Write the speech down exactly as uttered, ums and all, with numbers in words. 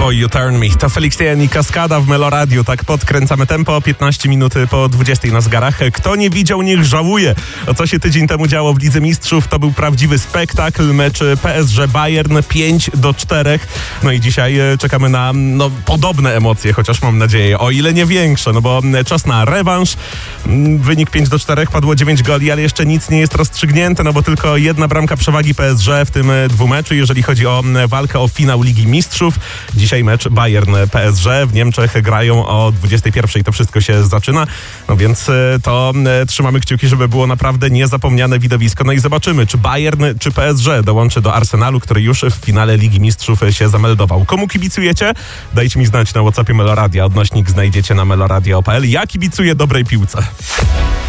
Boy You Turn Me. To Felix Jen i Kaskada w Meloradiu. Tak podkręcamy tempo. piętnaście minut po dwudziestej na zegarach. Kto nie widział, niech żałuje. O co się tydzień temu działo w Lidze Mistrzów, to był prawdziwy spektakl. Mecz P S G Bayern pięć do czterech. No i dzisiaj czekamy na no, podobne emocje, chociaż mam nadzieję, o ile nie większe, no bo czas na rewanż. Wynik pięć do czterech, padło dziewięć goli, ale jeszcze nic nie jest rozstrzygnięte, no bo tylko jedna bramka przewagi P S G w tym dwumeczu, jeżeli chodzi o walkę o finał Ligi Mistrzów. Dzisiaj mecz Bayern-P S G. W Niemczech grają o dwudziestej pierwszej. To wszystko się zaczyna. No więc to trzymamy kciuki, żeby było naprawdę niezapomniane widowisko. No i zobaczymy, czy Bayern, czy P S G dołączy do Arsenalu, który już w finale Ligi Mistrzów się zameldował. Komu kibicujecie? Dajcie mi znać na WhatsAppie Meloradia. Odnośnik znajdziecie na meloradio kropka p l. Ja kibicuję dobrej piłce.